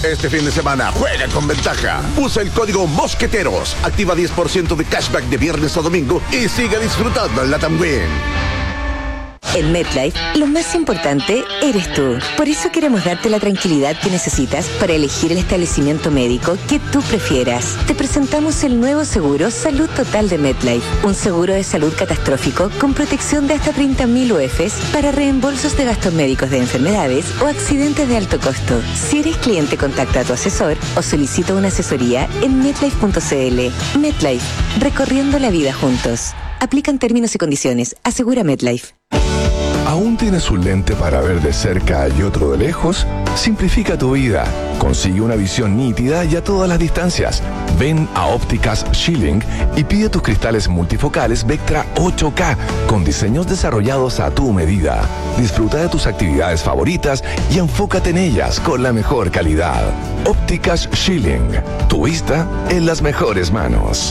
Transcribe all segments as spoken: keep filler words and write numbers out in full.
Este fin de semana juega con ventaja. Usa el código Mosqueteros. Activa diez por ciento de cashback de viernes a domingo y sigue disfrutando en LATAM Win. En MetLife, lo más importante eres tú. Por eso queremos darte la tranquilidad que necesitas para elegir el establecimiento médico que tú prefieras. Te presentamos el nuevo seguro Salud Total de MetLife. Un seguro de salud catastrófico con protección de hasta treinta mil U Fs para reembolsos de gastos médicos de enfermedades o accidentes de alto costo. Si eres cliente, contacta a tu asesor o solicita una asesoría en metlife punto cl. MetLife, recorriendo la vida juntos. Aplican términos y condiciones. Asegura MetLife. ¿Aún tienes un lente para ver de cerca y otro de lejos? Simplifica tu vida. Consigue una visión nítida y a todas las distancias. Ven a Ópticas Schilling y pide tus cristales multifocales Vectra ocho K con diseños desarrollados a tu medida. Disfruta de tus actividades favoritas y enfócate en ellas con la mejor calidad. Ópticas Schilling. Tu vista en las mejores manos.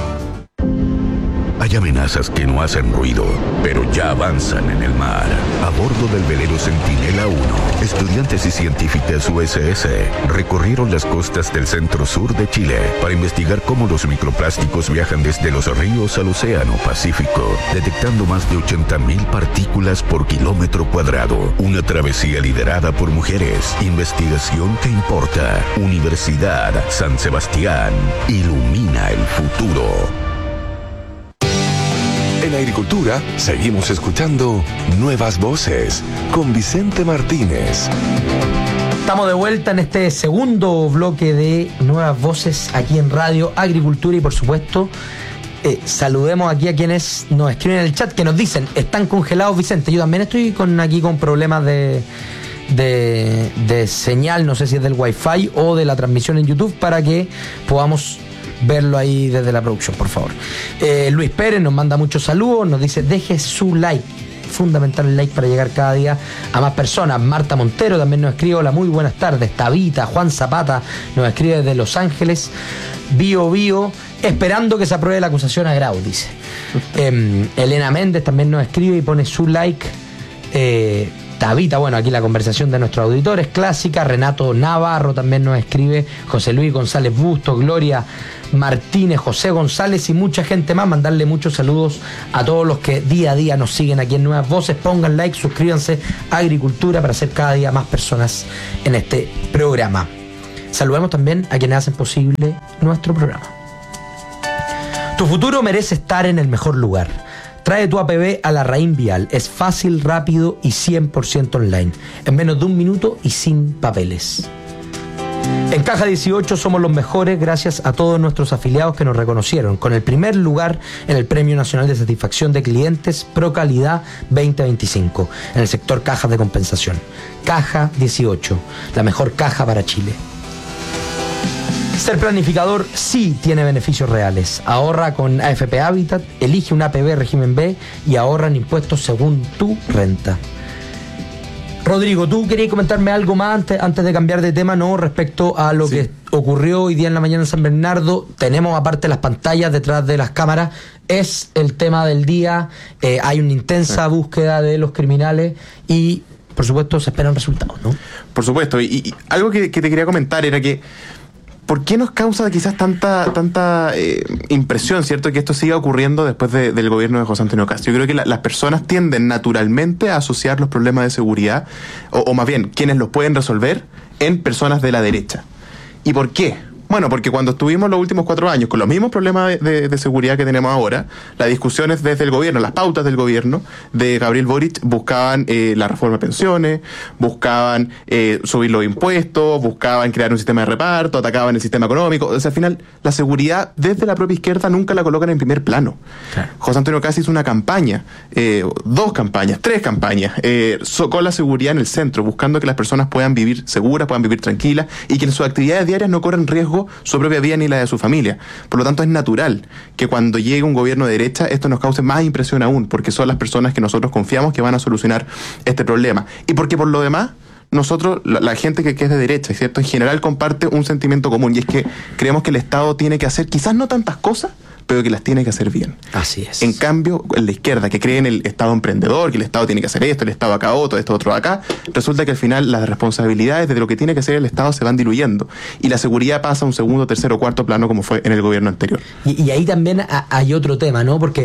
Hay amenazas que no hacen ruido, pero ya avanzan en el mar. A bordo del velero Centinela uno, estudiantes y científicas U S S recorrieron las costas del centro-sur de Chile para investigar cómo los microplásticos viajan desde los ríos al océano Pacífico, detectando más de ochenta mil partículas por kilómetro cuadrado. Una travesía liderada por mujeres. Investigación que importa. Universidad San Sebastián. Ilumina el futuro. En Agricultura, seguimos escuchando Nuevas Voces con Vicente Martínez. Estamos de vuelta en este segundo bloque de Nuevas Voces aquí en Radio Agricultura y por supuesto eh, saludemos aquí a quienes nos escriben en el chat que nos dicen, están congelados, Vicente. Yo también estoy con aquí con problemas de, de, de señal, no sé si es del Wi-Fi o de la transmisión en YouTube, para que podamos verlo ahí desde la producción, por favor. Eh, Luis Pérez nos manda muchos saludos, nos dice, deje su like, fundamental el like para llegar cada día a más personas. Marta Montero también nos escribe, hola, muy buenas tardes. Tabita, Juan Zapata nos escribe desde Los Ángeles. Bio Bio, esperando que se apruebe la acusación a Grau, dice. eh, Elena Méndez también nos escribe y pone su like. eh, Tabita, bueno, aquí la conversación de nuestros auditores clásica. Renato Navarro también nos escribe, José Luis González Busto, Gloria Martínez, José González y mucha gente más. Mandarle muchos saludos a todos los que día a día nos siguen aquí en Nuevas Voces. Pongan like, suscríbanse a Agricultura para ser cada día más personas en este programa. Saludemos también a quienes hacen posible nuestro programa. Tu futuro merece estar en el mejor lugar. Trae tu A P B a la Raín Vial. Es fácil, rápido y cien por ciento online. En menos de un minuto y sin papeles. En Caja dieciocho somos los mejores gracias a todos nuestros afiliados que nos reconocieron con el primer lugar en el Premio Nacional de Satisfacción de Clientes Pro Calidad veinte veinticinco en el sector cajas de compensación. Caja dieciocho, la mejor caja para Chile. Ser planificador sí tiene beneficios reales. Ahorra con A F P Habitat, elige un A P B régimen B y ahorra en impuestos según tu renta. Rodrigo, ¿tú querías comentarme algo más antes, antes de cambiar de tema, no? Respecto a lo sí. que ocurrió hoy día en la mañana en San Bernardo. Tenemos aparte las pantallas detrás de las cámaras. Es el tema del día. Eh, hay una intensa sí. búsqueda de los criminales y, por supuesto, se esperan resultados, ¿no? Por supuesto. Y, y algo que, que te quería comentar era que ¿por qué nos causa quizás tanta tanta eh, impresión, cierto, que esto siga ocurriendo después de, del gobierno de José Antonio Kast? Yo creo que la, las personas tienden naturalmente a asociar los problemas de seguridad, o, o más bien, quienes los pueden resolver, en personas de la derecha. ¿Y por qué? Bueno, porque cuando estuvimos los últimos cuatro años con los mismos problemas de, de, de seguridad que tenemos ahora, las discusiones desde el gobierno, las pautas del gobierno de Gabriel Boric buscaban eh, la reforma de pensiones, buscaban eh, subir los impuestos, buscaban crear un sistema de reparto, atacaban el sistema económico. O sea, al final, la seguridad desde la propia izquierda nunca la colocan en primer plano. Claro. José Antonio Kast hizo una campaña, eh, dos campañas, tres campañas, eh, so, con la seguridad en el centro, buscando que las personas puedan vivir seguras, puedan vivir tranquilas y que en sus actividades diarias no corran riesgo su propia vida ni la de su familia. Por lo tanto, es natural que cuando llegue un gobierno de derecha esto nos cause más impresión aún, porque son las personas que nosotros confiamos que van a solucionar este problema. Y porque por lo demás, nosotros, la, la gente que, que es de derecha, ¿cierto?, en general comparte un sentimiento común, y es que creemos que el Estado tiene que hacer quizás no tantas cosas, pero que las tiene que hacer bien. Así es. En cambio, en la izquierda, que cree en el Estado emprendedor, que el Estado tiene que hacer esto, el Estado acá otro, esto otro acá, resulta que al final las responsabilidades de lo que tiene que hacer el Estado se van diluyendo y la seguridad pasa a un segundo, tercero, cuarto plano como fue en el gobierno anterior. Y, y ahí también a, hay otro tema, ¿no? Porque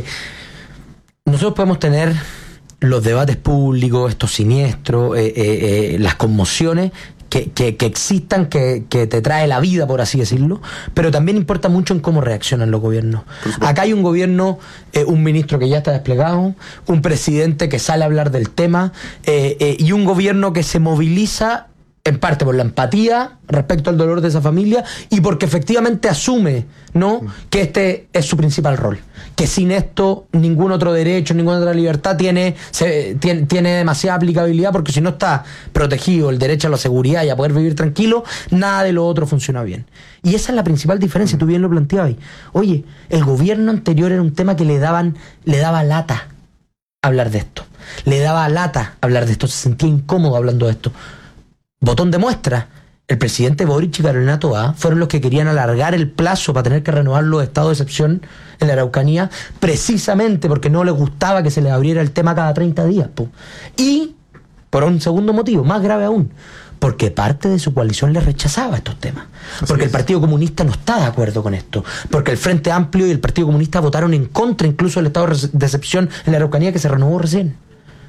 nosotros podemos tener los debates públicos, estos siniestros, eh, eh, eh, las conmociones que, que, que existan, que, que te trae la vida, por así decirlo, pero también importa mucho en cómo reaccionan los gobiernos. Acá hay un gobierno, eh, un ministro que ya está desplegado, un presidente que sale a hablar del tema, eh, eh, y un gobierno que se moviliza en parte por la empatía respecto al dolor de esa familia y porque efectivamente asume, ¿no?, que este es su principal rol, que sin esto ningún otro derecho, ninguna otra libertad tiene, se, tiene, tiene demasiada aplicabilidad, porque si no está protegido el derecho a la seguridad y a poder vivir tranquilo, nada de lo otro funciona bien. Y esa es la principal diferencia, tú bien lo planteabas. Oye, el gobierno anterior era un tema que le daban, le daba lata hablar de esto, le daba lata hablar de esto, se sentía incómodo hablando de esto. Botón de muestra, el presidente Boric y Carolina Toá fueron los que querían alargar el plazo para tener que renovar los estados de excepción en la Araucanía, precisamente porque no les gustaba que se les abriera el tema cada treinta días. Po. Y, por un segundo motivo, más grave aún, porque parte de su coalición le rechazaba estos temas. Porque el Partido Comunista no está de acuerdo con esto. Porque el Frente Amplio y el Partido Comunista votaron en contra incluso del estado de excepción en la Araucanía que se renovó recién.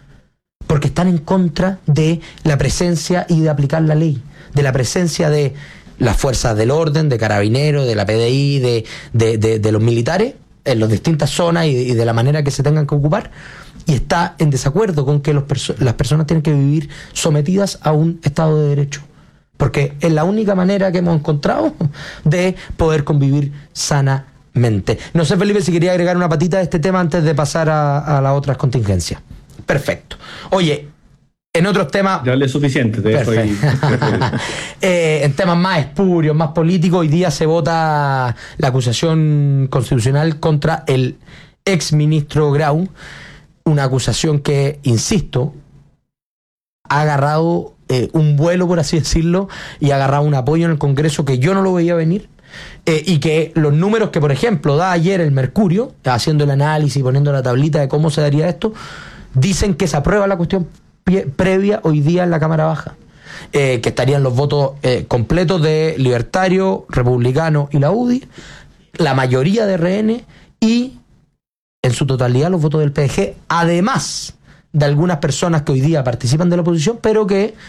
Porque están en contra de la presencia y de aplicar la ley, de la presencia de las fuerzas del orden, de carabineros, de la P D I, de, de, de, de los militares en las distintas zonas y de, y de la manera que se tengan que ocupar, y está en desacuerdo con que los perso- las personas tienen que vivir sometidas a un Estado de Derecho, porque es la única manera que hemos encontrado de poder convivir sanamente. No sé, Felipe, si quería agregar una patita de este tema antes de pasar a, a las otras contingencias. Perfecto. Oye, en otros temas... Ya es suficiente, te dejo ahí. eh, en temas más espurios, más políticos, hoy día se vota la acusación constitucional contra el ex ministro Grau, una acusación que, insisto, ha agarrado eh, un vuelo, por así decirlo, y ha agarrado un apoyo en el Congreso que yo no lo veía venir. Eh, y que los números que, por ejemplo, da ayer el Mercurio, haciendo el análisis y poniendo la tablita de cómo se daría esto, dicen que se aprueba la cuestión pie- previa hoy día en la Cámara Baja, eh, que estarían los votos eh, completos de Libertario, Republicano y la U D I, la mayoría de R N y en su totalidad los votos del P D G, además de algunas personas que hoy día participan de la oposición, pero que